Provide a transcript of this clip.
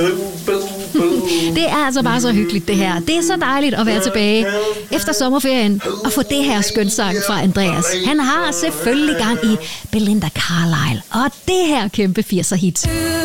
Det er altså bare så hyggeligt, det her. Det er så dejligt at være tilbage efter sommerferien og få det her skønsang fra Andreas. Han har selvfølgelig gang i Belinda Carlisle og det her kæmpe 80'er hit.